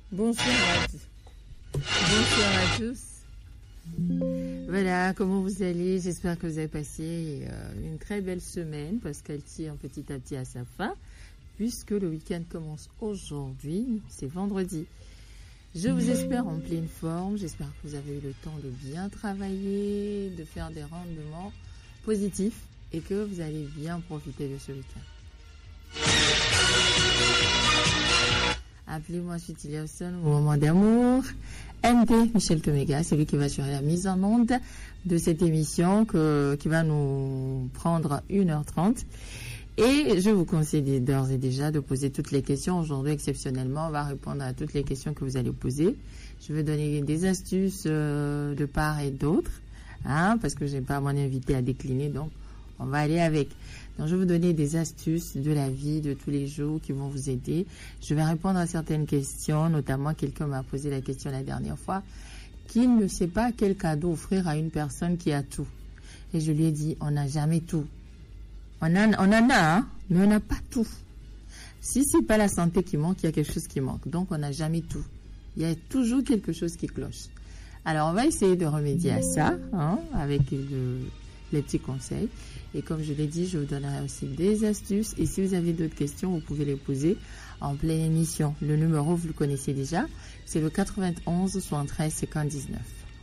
Bonsoir à tous. Voilà, comment vous allez? J'espère que vous avez passé une très belle semaine parce qu'elle tire petit à petit à sa fin puisque le week-end commence aujourd'hui, c'est vendredi. Je vous espère en pleine forme, j'espère que vous avez eu le temps de bien travailler, de faire des rendements positifs et que vous allez bien profiter de ce week-end. Appelez-moi Sweety Lawson au moment d'amour. MP Michel Tomega, c'est lui qui va assurer la mise en onde de cette émission qui va nous prendre 1h30. Et je vous conseille d'ores et déjà de poser toutes les questions. Aujourd'hui, exceptionnellement, on va répondre à toutes les questions que vous allez poser. Je vais donner des astuces de part et d'autre, parce que je n'ai pas mon invité à décliner, donc on va aller avec. Donc, je vais vous donner des astuces de la vie de tous les jours qui vont vous aider. Je vais répondre à certaines questions, notamment quelqu'un m'a posé la question la dernière fois, qu'il ne sait pas quel cadeau offrir à une personne qui a tout. Et je lui ai dit, on n'a jamais tout. On en a, mais on n'a pas tout. Si c'est pas la santé qui manque, il y a quelque chose qui manque. Donc, on n'a jamais tout. Il y a toujours quelque chose qui cloche. Alors, on va essayer de remédier à ça, avec les petits conseils. Et comme je l'ai dit, je vous donnerai aussi des astuces. Et si vous avez d'autres questions, vous pouvez les poser en pleine émission. Le numéro, vous le connaissez déjà. C'est le 91 73 59.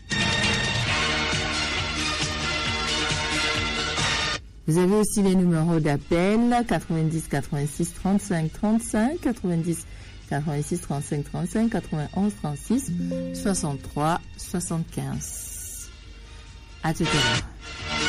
Vous avez aussi les numéros d'appel 90 86 35 35, 90 86 35 35, 91 36 63 75. À tout à l'heure.